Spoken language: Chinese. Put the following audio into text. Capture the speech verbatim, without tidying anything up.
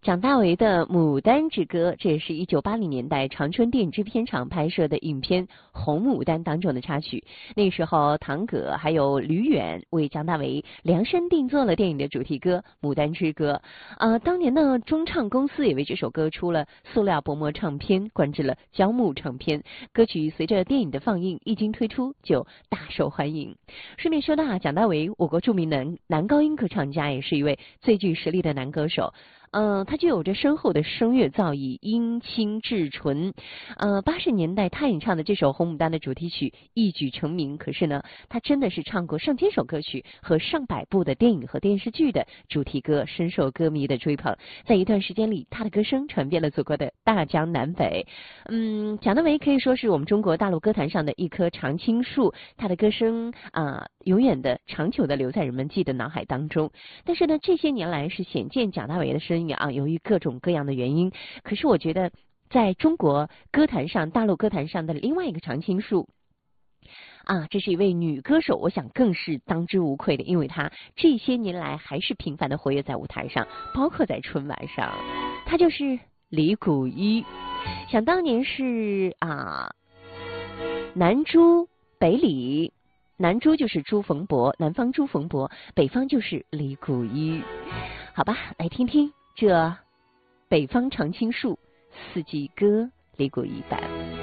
蒋大为的《牡丹之歌》，这也是一九八零年代长春电影制片厂拍摄的影片《红牡丹》当中的插曲。那时候，唐葛还有吕远为蒋大为量身定做了电影的主题歌《牡丹之歌》。呃，当年呢，中唱公司也为这首歌出了塑料薄膜唱片，灌制了胶木唱片。歌曲随着电影的放映，一经推出就大受欢迎。顺便说到啊，蒋大为，我国著名男男高音歌唱家，也是一位最具实力的男歌手。呃，他具有着深厚的声乐造诣，音清至纯。呃，八十年代他演唱的这首《红牡丹》的主题曲一举成名。可是呢，他真的是唱过上千首歌曲和上百部的电影和电视剧的主题歌，深受歌迷的追捧。在一段时间里，他的歌声传遍了祖国的大江南北。嗯，蒋大为可以说是我们中国大陆歌坛上的一棵常青树，他的歌声啊、呃，永远的、长久的留在人们记的脑海当中。但是呢，这些年来是显见蒋大为的声音啊，由于各种各样的原因，可是我觉得在中国歌坛上、大陆歌坛上的另外一个常青树啊，这是一位女歌手，我想更是当之无愧的，因为她这些年来还是频繁的活跃在舞台上，包括在春晚上。她就是李谷一。想当年是啊，南朱北李。南朱就是朱逢博，南方朱逢博，北方就是李谷一。好吧，来听听这北方常青树四季歌李谷一版。